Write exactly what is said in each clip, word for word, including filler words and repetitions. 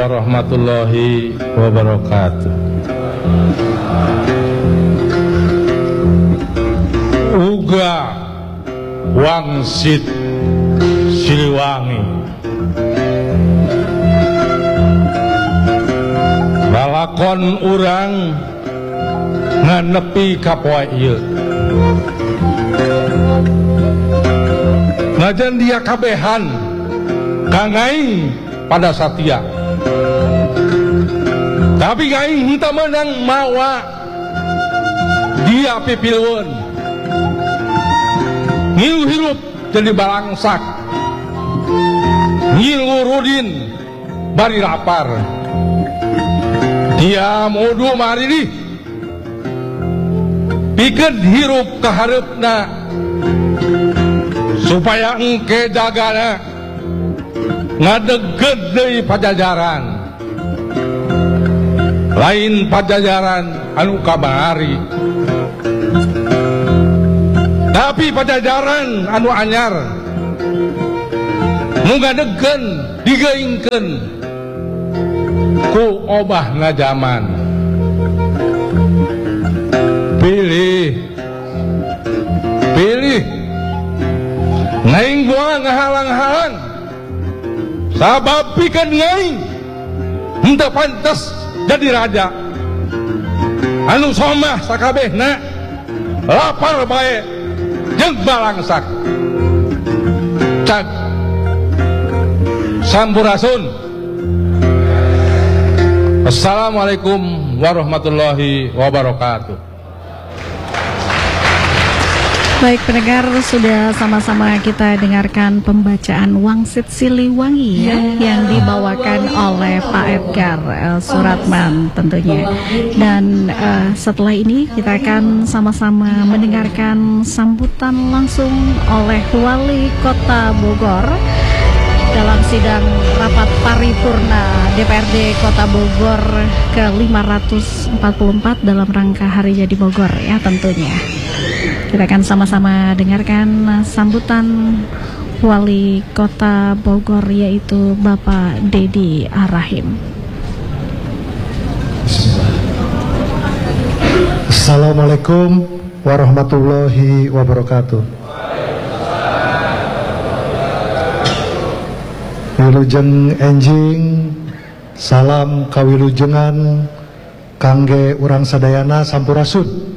warahmatullahi wabarakatuh. Uga Wangsit Siliwangi lalakon urang nganepi kapoe ieu. Najan dia kabehan kangai pada Satya, tapi ngai henteu meunang mawa dia pipilweun ngilu hirup jadi balangsak, ngilu rudin bari lapar. Dia modu mari di pikeun hirup ka hareupna supaya engke jagana ngadeged deui Pajajaran, lain Pajajaran anu kamari, tapi Pajajaran anu anyar nu ngadegkeun digeingkeun ku obahna zaman. Pilih pilih ngaing gua ngahalang-halang sabab pikeun ngaing henteu pantes jadi raja anu somah sakabehna lapar bae jeung balangsak. Cak sampurasun. Assalamualaikum warahmatullahi wabarakatuh. Baik pendengar, sudah sama-sama kita dengarkan pembacaan Wangsit Siliwangi ya, yang dibawakan oleh Pak Edgar uh, Suratman tentunya. Dan uh, setelah ini kita akan sama-sama mendengarkan sambutan langsung oleh Wali Kota Bogor dalam sidang rapat paripurna D P R D Kota Bogor ke lima ratus empat puluh empat dalam rangka Hari Jadi Bogor ya tentunya. Kita akan sama-sama dengarkan sambutan Wali Kota Bogor yaitu Bapak Dedi Arahim. Assalamualaikum warahmatullahi wabarakatuh. Wilujeng enjing salam kawilujengan kangge urang sadayana sampurasun.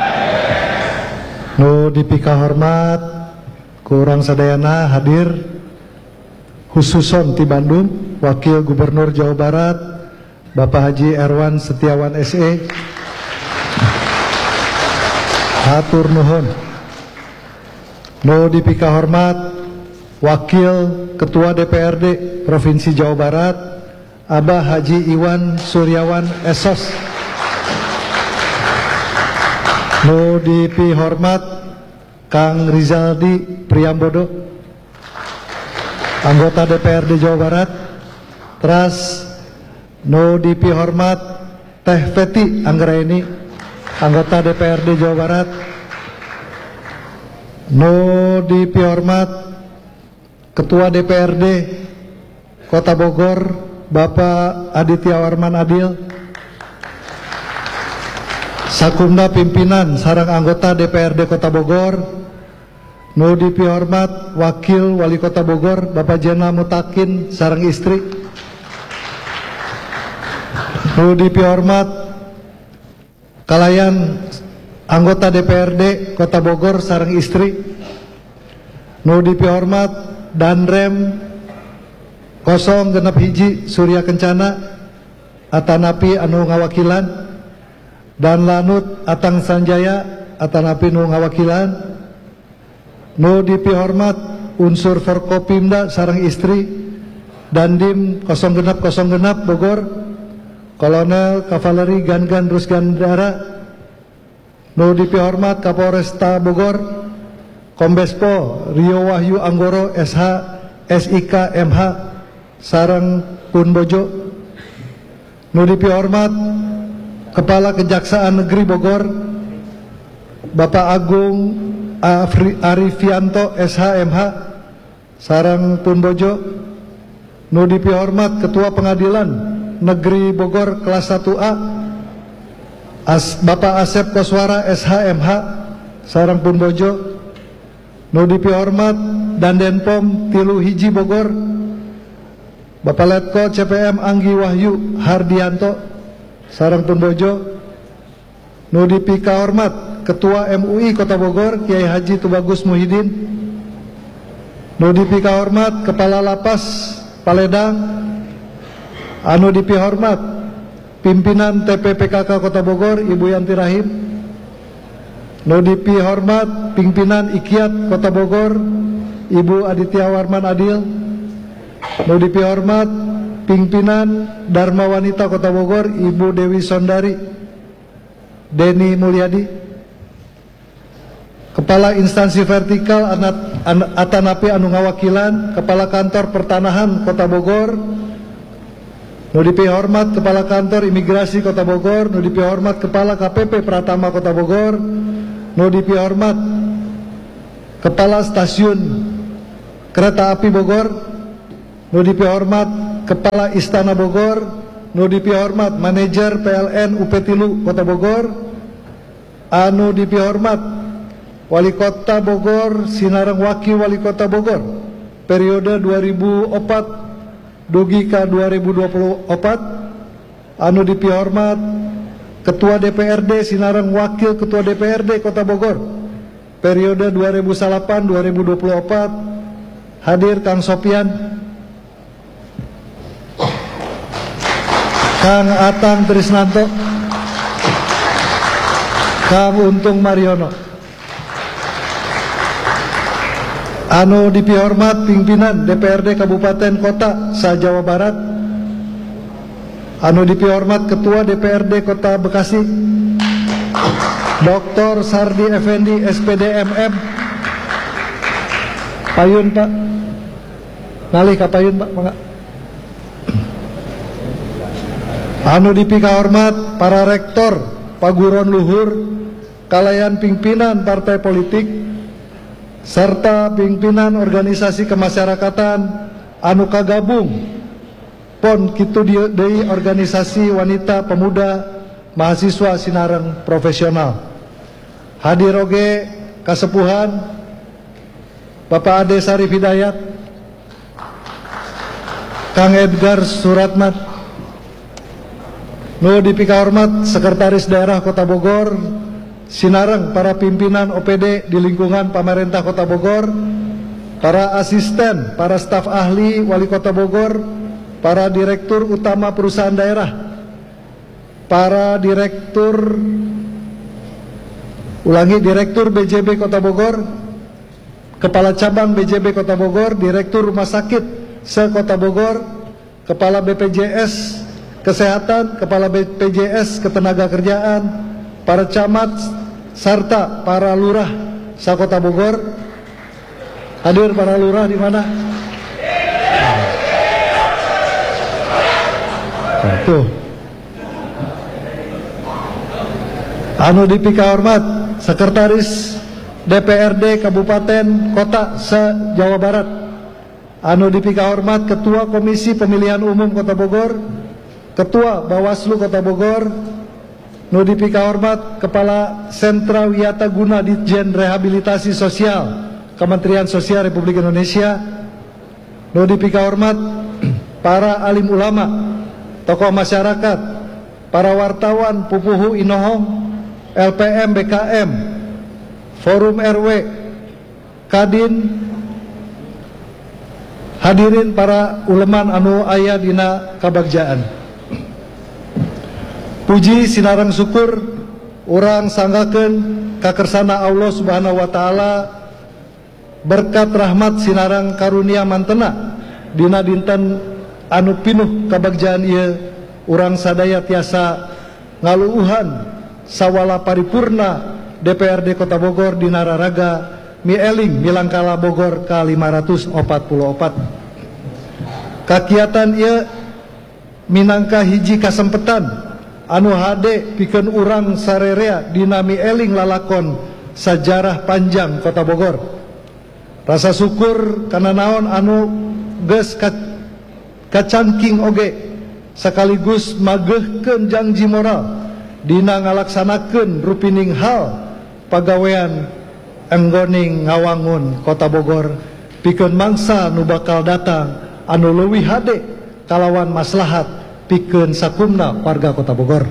Nu dipika hormat ku urang sadayana hadir khususon ti Bandung Wakil Gubernur Jawa Barat Bapak Haji Erwan Setiawan S E. Hatur nuhun. Nu dipika hormat Wakil Ketua D P R D Provinsi Jawa Barat Abah Haji Iwan Suryawan S O S. Nu dipi hormat Kang Rizaldi Priambodo anggota D P R D Jawa Barat. Teras nu dipi hormat Teh Feti Anggraeni anggota D P R D Jawa Barat. Nu dipi hormat Ketua D P R D Kota Bogor Bapak Aditya Warman Adil, sakumna pimpinan sareng anggota D P R D Kota Bogor. Nu dipi hormat Wakil Wali Kota Bogor Bapak Jena Mutakin sareng istri. Nu dipi hormat kalayan anggota D P R D Kota Bogor sareng istri. Nu dipi hormat Danrem kosong genep hiji Surya Kencana atanapi anu ngawakilan, dan Lanut Atang Sanjaya atanapi nu ngawakilan. Nu dipi hormat unsur Forkopimda sareng istri Dandim kosong genep kosong genep Bogor Kolonel Kavaleri Gangan Rusgandara. Nu dipi hormat Kapolresta Bogor Kombespo Rio Wahyu Anggoro S H S I K M H sareng Punbojo. Nu dipi hormat Kepala Kejaksaan Negeri Bogor Bapak Agung Arifianto S H M H sareng Punbojo. Nu dipi hormat Ketua Pengadilan Negeri Bogor kelas satu A As, Bapak Asep Koswara S H M H sareng pun bojo. Nu dipihormat Dandenpom tilu hiji Bogor Bapak Letko C P M Anggi Wahyu Hardianto sareng pun bojo. Nu dipikahormat Ketua M U I Kota Bogor Kiai Haji Tubagus Muhyiddin. Nu dipikahormat Kepala Lapas Paledang. Anu dipihormat Pimpinan T P P K K Kota Bogor Ibu Yanti Rahim. Nu dipihormat Pimpinan Ikiat Kota Bogor Ibu Aditya Warman Adil. Nu dipihormat Pimpinan Dharma Wanita Kota Bogor Ibu Dewi Sondari Deni Mulyadi. Kepala Instansi Vertikal Atanapi Anu Ngawakilan Kepala Kantor Pertanahan Kota Bogor. Nu dipihormat Kepala Kantor Imigrasi Kota Bogor. Nu dipihormat Kepala K P P Pratama Kota Bogor. Nu dipihormat Kepala Stasiun Kereta Api Bogor. Nu dipihormat Kepala Istana Bogor. Nu dipihormat Manajer P L N U P tilu Kota Bogor. Anu dipihormat Wali Kota Bogor Sinareng Wakil Wali Kota Bogor periode dua ribu empat dugi ka dua ribu dua puluh empat. Anu dipihormat Ketua D P R D Sinareng Wakil Ketua D P R D Kota Bogor periode dua ribu delapan dua ribu dua puluh empat. Hadir Kang Sopian, Kang Atang Trisnanto, Kang Untung Mariono. Anu dipihormat pimpinan D P R D Kabupaten Kota sa-Jawa Barat. Anu dipihormat Ketua D P R D Kota Bekasi Doktor Sardi Effendi S P D M M. Payun Pak, ngalih ka payun Pak, mangga. Anu dipikahormat para rektor paguron luhur kalayan pimpinan partai politik serta pimpinan organisasi kemasyarakatan anu kagabung pon kitu deui organisasi wanita pemuda mahasiswa Sinareng profesional. Hadir oge kasepuhan Bapak Ade Sarif Hidayat, Kang Edgar Suratman. Nu dipikahormat Sekretaris Daerah Kota Bogor Sinareng, para pimpinan O P D di lingkungan pemerintah Kota Bogor, para asisten, para staf ahli Wali Kota Bogor, para direktur utama perusahaan daerah, para direktur ulangi direktur B J B Kota Bogor, kepala cabang B J B Kota Bogor, direktur rumah sakit se-Kota Bogor, kepala B P J S Kesehatan, kepala B P J S Ketenagakerjaan, para camat serta para lurah sa-Kota Bogor. Hadir para lurah di mana? Tuh. Anu dipikahormat Sekretaris D P R D Kabupaten Kota se-Jawa Barat. Anu dipikahormat Ketua Komisi Pemilihan Umum Kota Bogor, Ketua Bawaslu Kota Bogor. Nu dipikahormat Kepala Sentra Wiyata Guna Ditjen Rehabilitasi Sosial Kementerian Sosial Republik Indonesia. Nu dipikahormat para alim ulama, tokoh masyarakat, para wartawan Pupuhu Inohong, L P M B K M, Forum R W, Kadin. Hadirin para uleman anu aya dina kabagjaan. Puji Sinareng syukur urang sanggakeun kakersana Allah Subhanahu wa taala berkat rahmat Sinareng karunia mantena dina dinten anu pinuh kabagjaan ieu urang sadaya tiasa ngaluuhan sawala paripurna D P R D Kota Bogor dina raraga Mieling Milangkala Bogor ka lima ratus opat puluh opat. Kakiatan ieu minangka hiji kasempetan anu hade pikeun urang sarerea dina Mieling lalakon sajarah panjang Kota Bogor. Rasa syukur kana naon anu geus kacangking oge sekaligus magehkeun janji moral dina ngalaksanakeun rupining hal pagawean enggoning ngawangun Kota Bogor pikeun mangsa nu bakal datang anu leuwih hade kalawan maslahat pikeun sakumna warga Kota Bogor.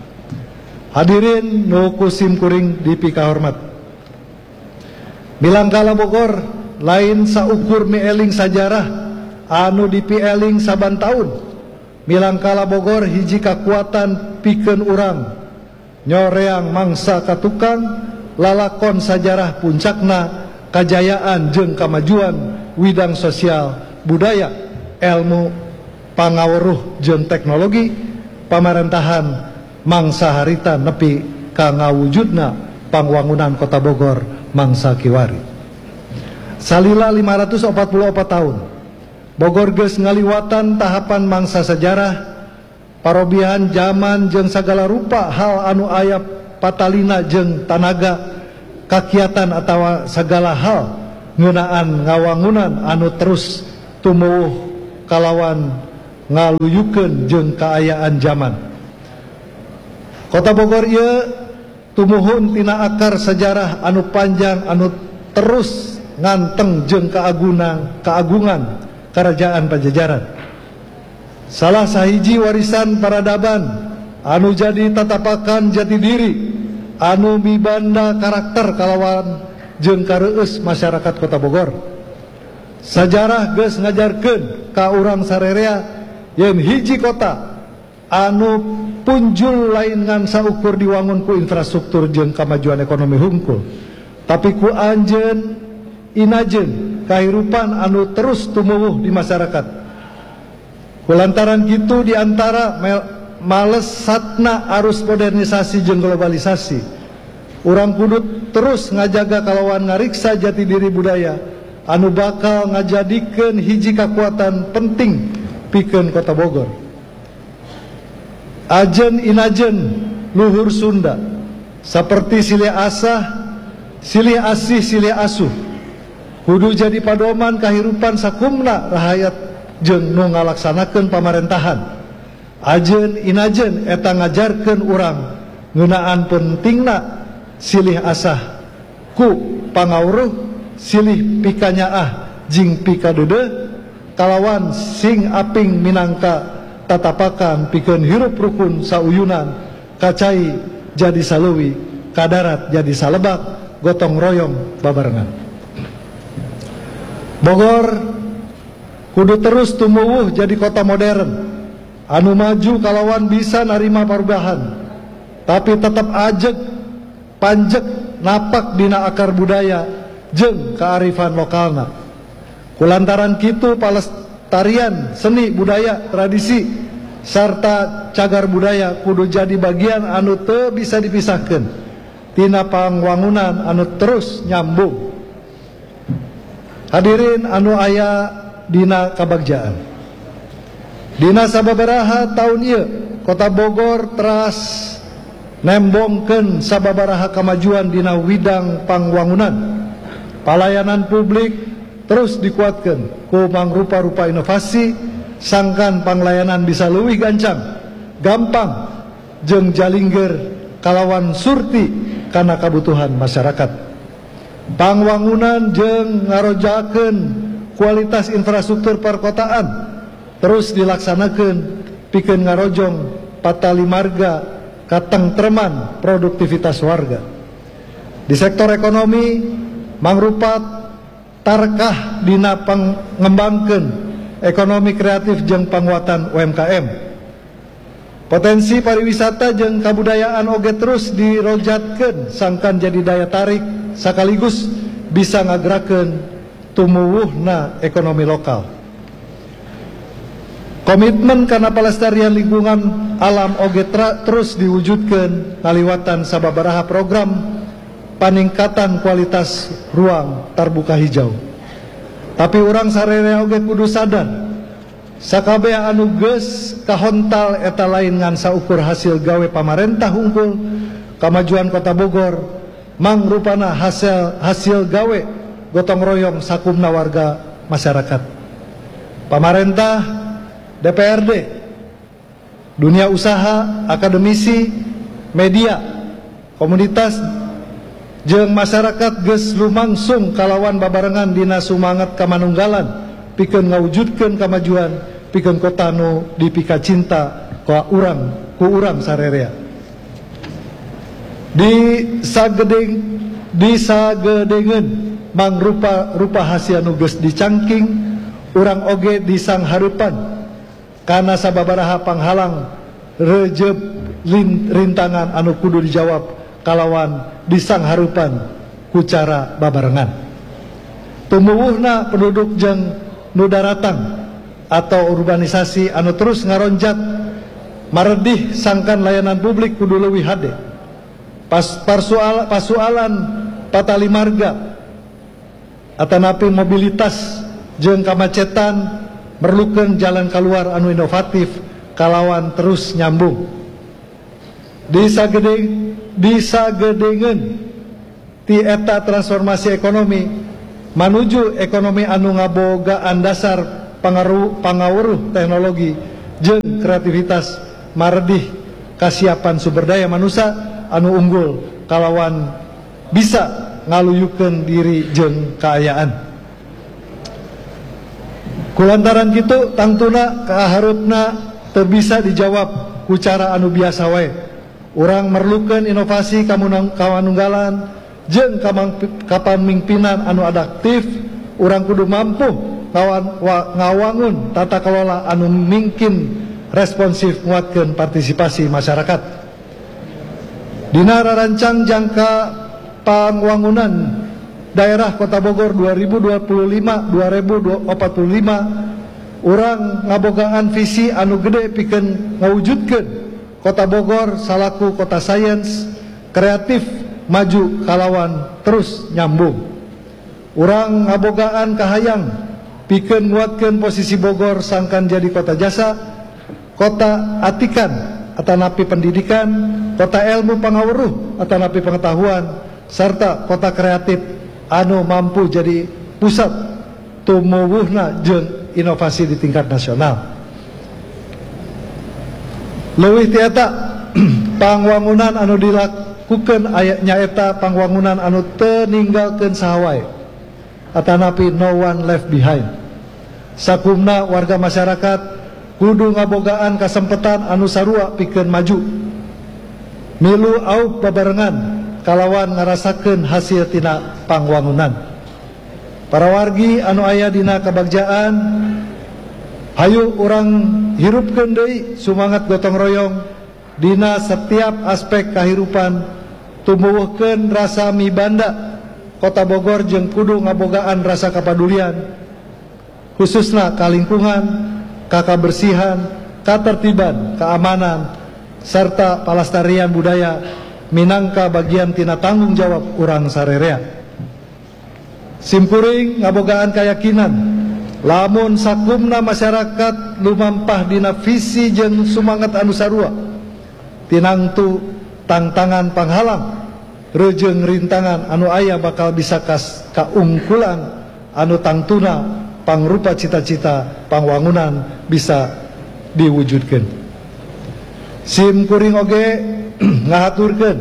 Hadirin nu kusim kuring dipika hormat, Milangkala Bogor lain saukur mieling sajarah anu dipieling saban taun. Milangkala Bogor hiji kakuatan pikeun urang nyoreang mangsa katukang lalakon sajarah puncakna kajayaan jeung kamajuan widang sosial budaya ilmu pangawruh jeung teknologi pamarentahan mangsa harita nepi ka ngawujudna pangwangunan Kota Bogor mangsa kiwari. Salila lima ratus empat puluh empat tahun Bogor geus ngaliwatan tahapan mangsa sejarah parobihan zaman jeung sagala rupa hal anu aya patalina jeung tanaga kakiatan atawa sagala hal ngeunaan ngawangunan anu terus tumuwuh kalawan ngaluyukeun jeung kaayaan zaman. Kota Bogor ieu tumuhun tina akar sejarah anu panjang anu terus nganteng jeung keagungan keagungan Kerajaan Pajajaran. Salah sahiji warisan peradaban anu jadi tatapakan jati diri anu mibanda karakter kalawan jeung kareueus masyarakat Kota Bogor. Sajarah geus ngajarkeun ka urang sarerea yen hiji kota anu punjul lain ngan saukur diwangun ku infrastruktur jeung kamajuan ekonomi hungkul, tapi ku anjeun inajeun kahirupan anu terus tumuwuh di masyarakat. Kulantaran kitu diantara malesatna arus modernisasi jeung globalisasi, urang kudu terus ngajaga kalawan ngariksa jati diri budaya anu bakal ngajadikeun hiji kakuatan penting pikeun Kota Bogor. Ajen inajen luhur Sunda seperti silih asah, silih asih, silih asuh kudu jadi padoman kahirupan sakumna rahayat jeung nu ngalaksanakeun pamarentahan. Ajen inajen eta ngajarkeun urang ngeunaan pentingna silih asah ku pangawruh, silih pikanyaah jing pikadeudeung kalawan sing aping minangka tatapakan pikeun hirup rukun sauyunan kacai jadi saleuwi kadarat jadi salebak gotong royong babarengan. Bogor kudu terus tumuwuh jadi kota modern anu maju kalawan bisa narima perubahan tapi tetap ajeg panjek napak dina akar budaya jeung kearifan lokalna. Kulantaran kitu pelestarian seni budaya tradisi serta cagar budaya kudu jadi bagian anu teu bisa dipisahkeun tina pangwangunan anu terus nyambung. Hadirin anu aya dina kabagjaan, dina sababaraha taun ieu Kota Bogor teras nembongkeun sababaraha kamajuan dina widang pangwangunan. Pelayanan publik terus dikuatkeun ku mangrupa-rupa inovasi sangkan panglayanan bisa leuwih gancang, gampang jeung jalingger kalawan surti kana kabutuhan masyarakat. Pangwangunan jeung ngarojakeun kualitas infrastruktur perkotaan terus dilaksanakeun pikeun ngarojong patalimarga katengtreman produktivitas warga. Di sektor ekonomi mangrupa tarkah dina pangembangkeun ekonomi kreatif jeung panguatan U M K M. Potensi pariwisata jeung kabudayaan oge terus dirojatkeun sangkan jadi daya tarik sakaligus bisa ngagerakeun tumuwuhna ekonomi lokal. Komitmen kana pelestarian lingkungan alam oge terus diwujudkeun ngaliwatan sababaraha program peningkatan kualitas ruang terbuka hijau. Tapi urang sarerea oge kudu sadar sakabeh anu geus kahontal eta lain ngan saukur hasil gawe pamarentah hungkul kamajuan Kota Bogor mangrupana hasil hasil gawe gotong royong sakumna warga masyarakat. Pamarentah, D P R D, dunia usaha, akademisi, media, komunitas jeung masyarakat geus lumangsung kalawan babarengan dina sumanget kamanunggalan pikeun ngawujudkeun kamajuan pikeun kota nu dipika cinta ka urang ku urang sarerea. Di sagedeng di sagedengeun mangrupa rupa hasil nu geus dicangking urang oge disang hareupan kana sababaraha panghalang rejeb rintangan anu kudu dijawab kalawan disang hareupan ku cara babarengan. Tumuwuhna penduduk jeung nu daratang atau urbanisasi anu terus ngaronjat maredih sangkan layanan publik kudu leuwih hade. Pas parsoal pasualan patali marga atanapi mobilitas jeung kamacetan merlukeun jalan keluar anu inovatif kalawan terus nyambung. Di sagedeng di sagedengeun ti eta transformasi ekonomi manuju ekonomi anu ngabogaan dasar pangaruh pangawuruh teknologi jeung kreativitas maredih kasiapan sumber daya manusia anu unggul kalawan bisa ngaluyukeun diri jeung kaayaan. Kulantaran kitu tangtuna kahareupna teu bisa dijawab ku cara anu biasa wae. Urang merlukeun inovasi kamanunggalan jeung kapamimpinan anu adaptif. Urang kudu mampu ngawangun tata kelola anu mungkin responsif nguatkeun partisipasi masyarakat. Dina rarancang jangka pangwangunan daerah Kota Bogor dua ribu dua puluh lima sampai dua ribu empat puluh lima urang ngabogaan visi anu gede pikeun ngawujudkeun Kota Bogor salaku kota sains, kreatif, maju kalawan terus nyambung. Urang ngabogaan kahayang pikeun nguatkeun posisi Bogor sangkan jadi kota jasa, kota atikan atanapi pendidikan, kota ilmu pangawuruh atanapi pengetahuan, serta kota kreatif anu mampu jadi pusat tumuwuhna jeung inovasi di tingkat nasional. Leuwih ti eta pangwangunan anu dilakukeun aya nyaeta pangwangunan anu teu ninggalkeun saha wae atanapi no one left behind. Sakumna warga masyarakat kudu ngabogaan kasempatan anu sarua pikeun maju. Milu auk babarengan kalawan ngarasakeun hasil tina pangwangunan. Para wargi anu aya dina kabagjaan hayu urang hirupkeun deui sumangat gotong royong dina setiap aspek kahirupan, tumuwuhkeun rasa mibanda Kota Bogor jeung kudu ngabogaan rasa kapadulian khususna ka lingkungan, ka kabersihan, katertiban, keamanan, serta palestarian budaya minangka bagian tina tanggung jawab urang sarerea. Simkuring ngabogaan keyakinan lamun sakumna masyarakat lumampah dina visi jeung sumangat anu sarua tinangtu tantangan panghalang rejeung rintangan anu aya bakal bisa kas kaungkulan anu tangtuna pangrupa cita-cita pangwangunan bisa diwujudkeun. Sim kuring oge ngahaturkeun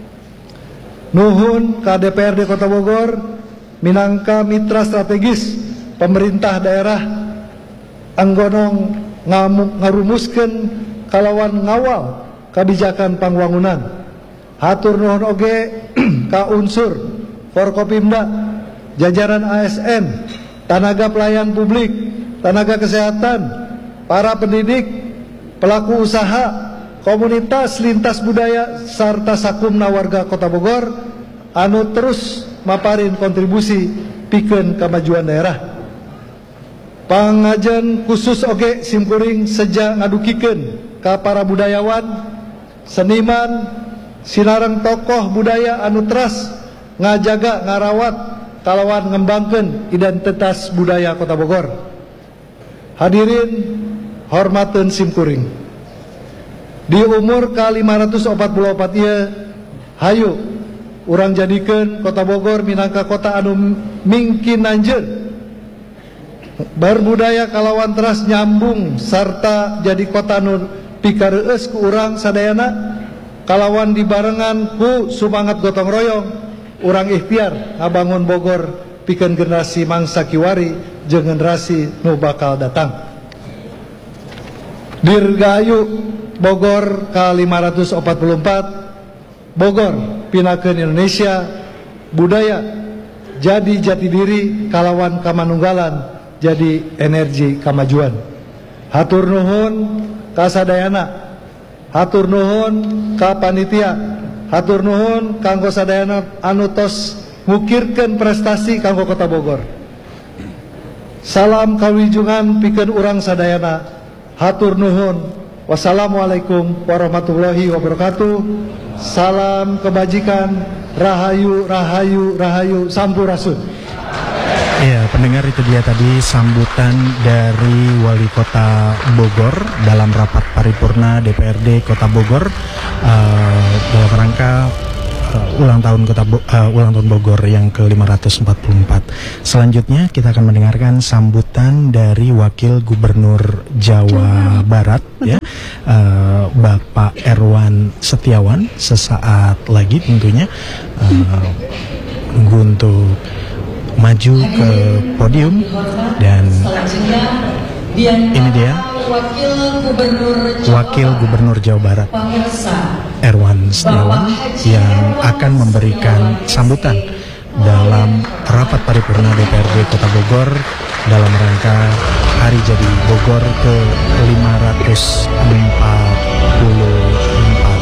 nuhun ka D P R D Kota Bogor minangka mitra strategis pemerintah daerah anggonong ngarumuskeun kalawan ngawal kebijakan pangwangunan. Hatur nuhun oge ka unsur Forkopimda, jajaran A S N, tenaga pelayan publik, tenaga kesehatan, para pendidik, pelaku usaha, komunitas lintas budaya, serta sakumna warga Kota Bogor anu terus maparin kontribusi pikeun kamajuan daerah. Pangajen khusus oge simkuring sejak ngadukikeun ka para budayawan, seniman, sinareng tokoh budaya anu teras ngajaga ngarawat kalawan ngembangkeun identitas budaya Kota Bogor. Hadirin hormateun simkuring. Di umur ka lima ratus opat puluh opat ieu hayu urang jadikeun Kota Bogor minangka kota anu mingkinanjeun berbudaya kalawan teras nyambung serta jadi kota anu pikareueus ku urang sadayana kalawan dibarengan ku sumangat gotong royong urang ikhtiar ngabangun Bogor pikeun generasi mangsa kiwari jeung generasi nu bakal datang. Dirgahayu Bogor ka lima ratus opat puluh empat, Bogor pinakeun Indonesia budaya jadi jati diri kalawan kamanunggalan jadi energi kamajuan. Hatur nuhun ka sadayana, hatur nuhun ka panitia, hatur nuhun kanggo sadayana anu tos ngukirkeun prestasi kanggo Kota Bogor. Salam kawijungan pikeun urang sadayana. Hatur nuhun. Wassalamualaikum warahmatullahi wabarakatuh. Salam kebajikan. Rahayu, rahayu, rahayu, sampurasun. Ya, pendengar, itu dia tadi sambutan dari Wali Kota Bogor dalam rapat paripurna D P R D Kota Bogor uh, dalam rangka uh, ulang tahun Kota Bo uh, ulang tahun Bogor yang ke lima ratus empat puluh empat. Selanjutnya kita akan mendengarkan sambutan dari Wakil Gubernur Jawa Barat, ya, uh, Bapak Erwan Setiawan. Sesaat lagi tentunya uh, untuk maju ke podium, dan ini dia Wakil Gubernur Jawa Barat Erwan Setiawan yang akan memberikan sambutan dalam rapat paripurna D P R D Kota Bogor dalam rangka Hari Jadi Bogor ke lima ratus empat puluh empat.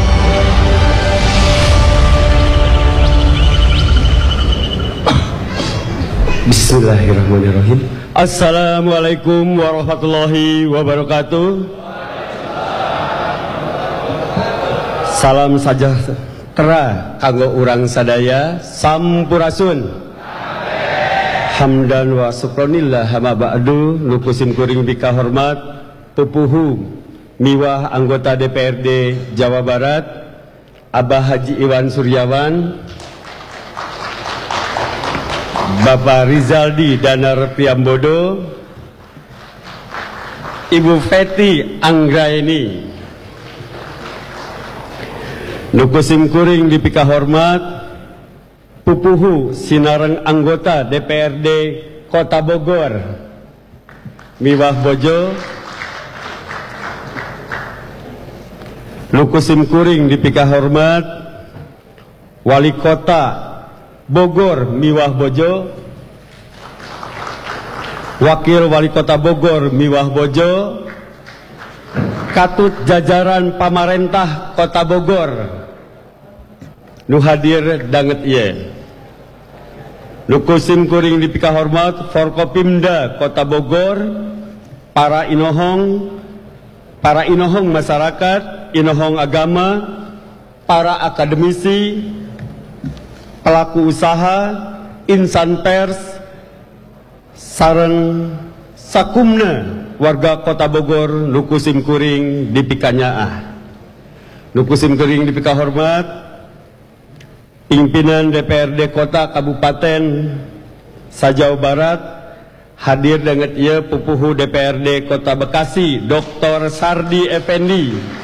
Bismillahirrahmanirrahim. Assalamualaikum warahmatullahi wabarakatuh. Salam sajahtera kanggo urang sadaya, sampurasun. Hamdan wa syukronillah hama ba'du. Nukusim kuring bika hormat pupuhu miwah anggota D P R D Jawa Barat Abah Haji Iwan Suryawan, Bapak Rizaldi Danar Priambodo, Ibu Feti Anggraeni. Nukusim kuring dipika hormat pupuhu sinareng anggota D P R D Kota Bogor miwah bojo. Nukusim kuring dipika hormat Wali Kota Bogor miwah bojo, Wakil Wali Kota Bogor miwah bojo, katut jajaran pamarentah Kota Bogor nu hadir danget ieu. Nukusim kuring dipika hormat Forkopimda Kota Bogor, para inohong, para inohong masyarakat, inohong agama, para akademisi, pelaku usaha, insan pers, sareng sakumna warga Kota Bogor nukusim kuring dipikanyaah. Nukusim kuring dipika hormat pimpinan D P R D Kota Kabupaten sa-Jawa Barat, hadir dengan ieu pupuhu D P R D Kota Bekasi Doktor Sardi Effendi.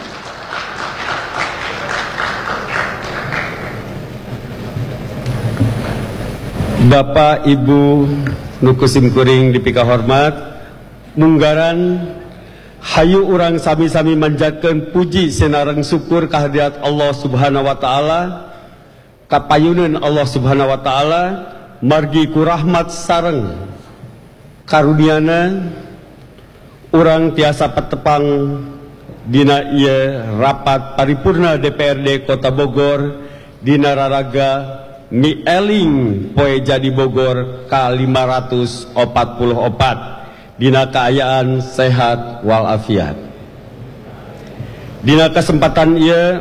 Bapak Ibu nukusim kuring dipika hormat, munggaran hayu urang sami-sami manjatkeun puji sinareng syukur kehadirat Allah Subhanahu wa taala, kapayuneun Allah Subhanahu wa taala margi ku rahmat sareng karuniana urang tiasa patepang dina ieu rapat paripurna D P R D Kota Bogor dina raraga Mieling Poe Jadi Bogor K lima ratus opat puluh opat dina kaayaan sehat walafiat. Dina kesempatan ieu,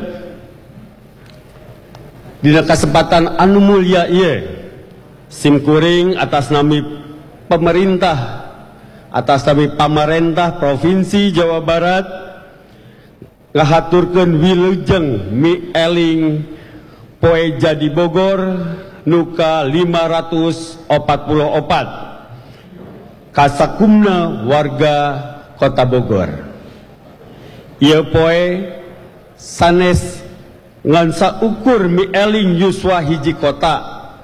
dina kesempatan anu mulia ieu, simkuring atas nami pemerintah, atas nami pamarentah Provinsi Jawa Barat ngahaturkeun wilujeng Mieling Poe Jadi Bogor nuka lima ratus opat puluh opat kasakumna warga Kota Bogor. Ieu poe sanes ngan saukur mieling yuswa hiji kota,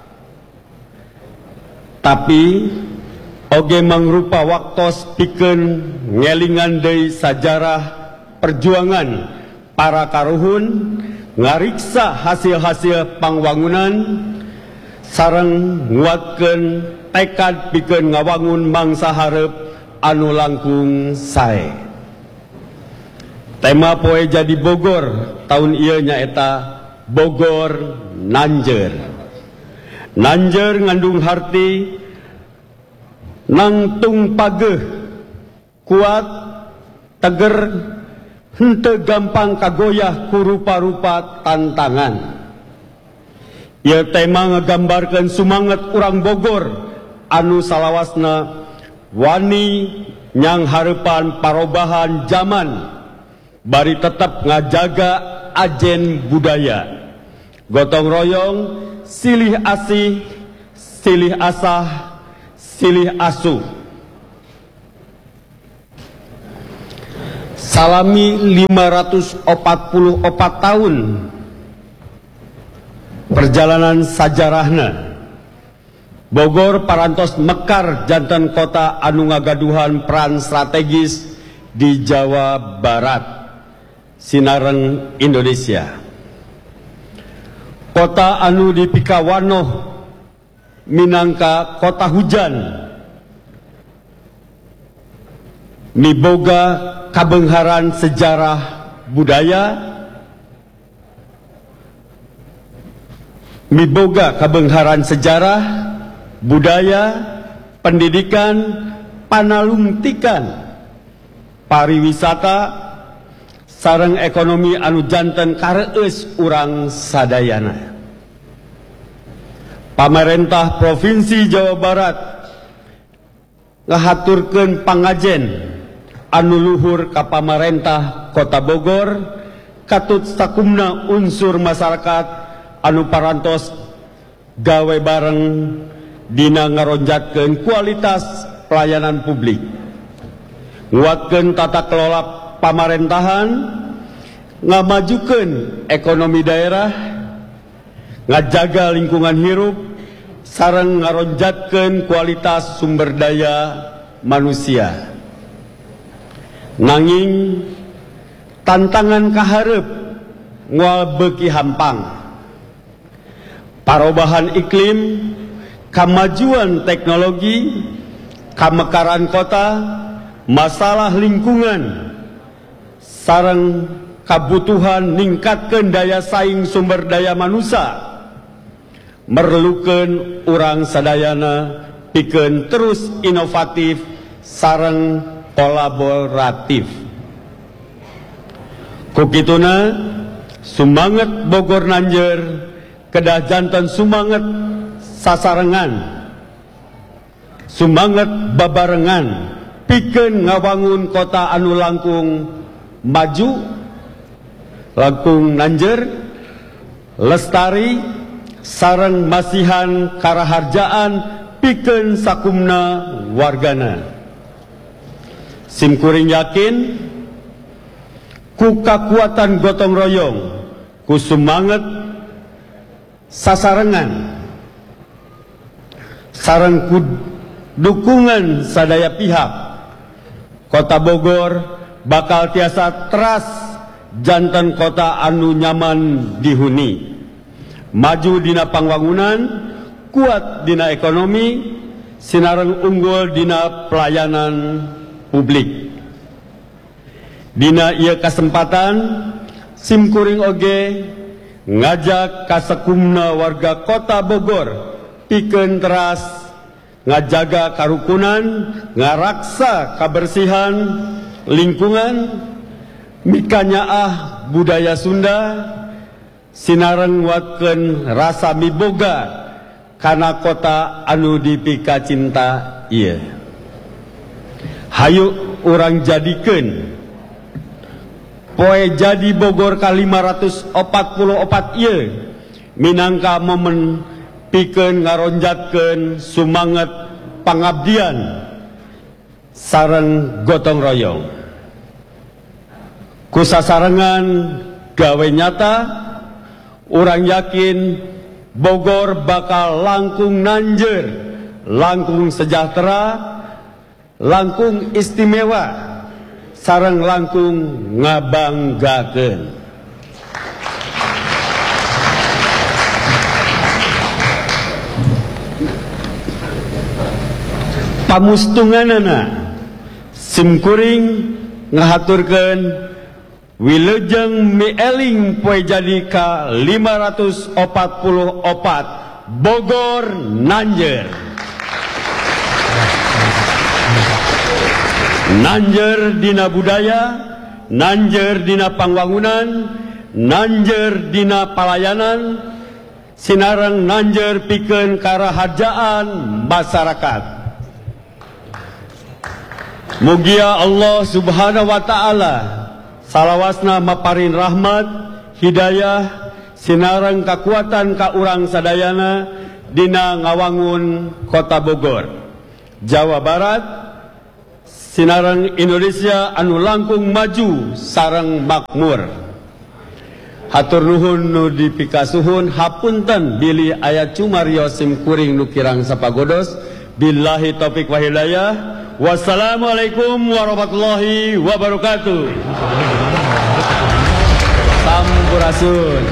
tapi oge mangrupa waktos pikeun ngelingan deui sajarah perjuangan para karuhun, ngariksa hasil-hasil pangwangunan, sareng nguatkeun tekad pikeun ngawangun mangsa hareup anu langkung sae. Tema poe Jadi Bogor tahun ieu nyaeta Bogor Nanjeur. Nanjeur ngandung harti nangtung pageuh, kuat, teger, henteu gampang kagoyah ku rupa-rupa tantangan. Ieu tema ngagambarkeun sumanget urang Bogor anu salawasna wani nyang hareupan parobahan zaman, bari tetap ngajaga ajen budaya, gotong royong, silih asih, silih asah, silih asuh. Salami lima ratus empat puluh empat tahun perjalanan sajarahna, Bogor parantos mekar janten kota anu ngagaduhan peran strategis di Jawa Barat sinareng Indonesia. Kota anu dipikawanoh minangka kota hujan, miboga kabeungharan sejarah budaya, miboga kabeungharan sejarah budaya, pendidikan, panalungtikan, pariwisata, sareng ekonomi anu janten kareus urang sadayana. Pamarentah Provinsi Jawa Barat ngahaturkeun pangajen anu luhur ka pamarentah Kota Bogor katut sakumna unsur masyarakat anu parantos gawe bareng dina ngaronjatkeun kualitas pelayanan publik, nguatkeun tata kelola pamarentahan, ngamajukeun ekonomi daerah, ngajaga lingkungan hirup, sareng ngaronjatkeun kualitas sumber daya manusia. Nanging tantangan kahareup moal beuki hampang. Parobahan iklim, kemajuan teknologi, kamekaran kota, masalah lingkungan, sareng kabutuhan ningkatkeun daya saing sumber daya manusia, merlukeun urang sadayana pikeun terus inovatif sareng kolaboratif. Kukituna sumanget Bogor Nanjeur kedah janten sumanget sasarengan, sumanget babarengan pikeun ngawangun kota anu langkung maju, langkung Nanjeur, lestari, sareng masihan karaharjaan pikeun sakumna wargana. Simkuring yakin ku kakuatan gotong royong, ku sumanget sasarengan, sareng ku dukungan sadaya pihak, Kota Bogor bakal tiasa teras janten kota anu nyaman dihuni, maju dina pangwangunan, kuat dina ekonomi, sinareng unggul dina pelayanan publik. Dina ieu kasempatan simkuring oge ngajak kasekumna warga Kota Bogor pikeun teras ngajaga karukunan, ngaraksa kabersihan lingkungan, mikanyaah budaya Sunda, sinareng nguatkeun rasa miboga kana kota anu dipika cinta ieu. Hayu urang jadikeun poe Jadi Bogor ka lima ratus empat puluh empat ieu minangka momen pikeun ngaronjatkeun sumanget pangabdian sareng gotong royong. kusasarengan gawe nyata, urang yakin Bogor bakal langkung nanjer, langkung sejahtera, langkung istimewa, sareng langkung ngabanggakeun. Pamustunganana simkuring ngahaturkeun wilujeng mieling poe jadi ka lima ratus opat puluh opat Bogor nanjer. Nanjer dina budaya, nanjer dina pangwangunan, nanjer dina palayanan, sinareng nanjer pikeun karaharjaan masyarakat. Mugia Allah subhanahu wa ta'ala salawasna maparin rahmat, hidayah, sinareng kakuatan ka urang sadayana dina ngawangun kota Bogor, Jawa Barat, sinareng Indonesia anu langkung maju sareng makmur. Hatur nuhun nu dipikasuhun, hapunten bilih aya cumarios simkuring nu kirang sapagodos. Billahi taufik wa hidayah. Wassalamualaikum warahmatullahi wabarakatuh. Sampurasun.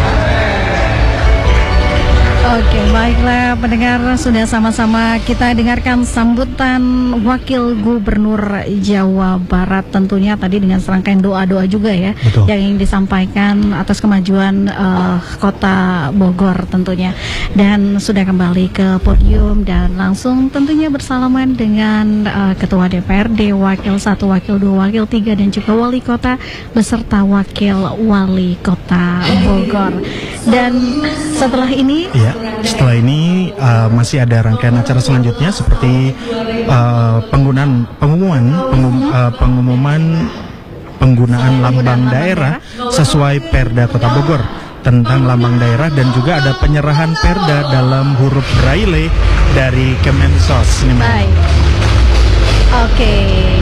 Oke, baiklah pendengar, sudah sama-sama kita dengarkan sambutan Wakil Gubernur Jawa Barat, tentunya tadi dengan serangkaian doa-doa juga ya. Betul. Yang ingin disampaikan atas kemajuan uh, kota Bogor tentunya. Dan sudah kembali ke podium dan langsung tentunya bersalaman dengan uh, Ketua D P R D, Wakil satu, Wakil dua, Wakil tiga, dan juga Wali Kota beserta Wakil Wali Kota Bogor. Dan setelah ini ya, setelah ini uh, masih ada rangkaian acara selanjutnya seperti uh, penggunaan pengumuman pengum, uh, pengumuman penggunaan lambang daerah sesuai Perda Kota Bogor tentang lambang daerah, dan juga ada penyerahan Perda dalam huruf braille dari Kemensos. Baik. Oke.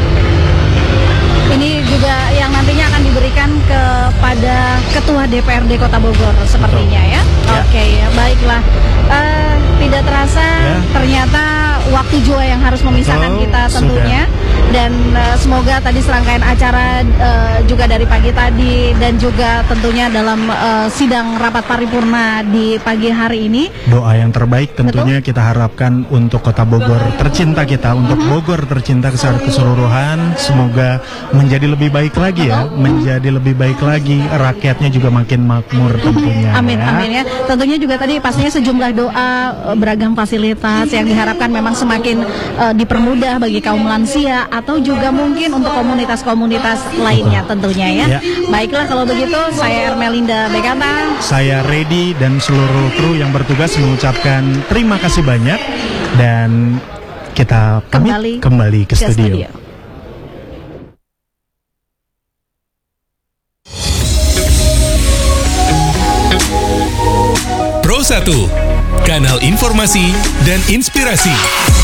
Ini juga yang nantinya akan diberikan kepada Ketua D P R D Kota Bogor sepertinya ya. Ya. Oke, ya, baiklah. Uh, tidak terasa ya, ternyata waktu juga yang harus memisahkan Betul, kita tentunya. Sudah. Dan uh, semoga tadi serangkaian acara uh, juga dari pagi tadi dan juga tentunya dalam uh, sidang rapat paripurna di pagi hari ini. Doa yang terbaik tentunya Betul. Kita harapkan untuk Kota Bogor tercinta kita, untuk Bogor tercinta secara keseluruhan. Semoga menjadi lebih baik lagi ya, menjadi lebih baik lagi, rakyatnya juga makin makmur tentunya. Amin, ya. amin ya. Tentunya juga tadi pastinya sejumlah doa, beragam fasilitas yang diharapkan memang semakin uh, dipermudah bagi kaum lansia atau juga mungkin untuk komunitas-komunitas lainnya tentunya ya. ya. Baiklah kalau begitu, saya Ermelinda Bekata, saya Redi dan seluruh kru yang bertugas mengucapkan terima kasih banyak, dan kita pamit kembali, kembali ke, ke studio. studio. Pro satu, kanal informasi dan inspirasi.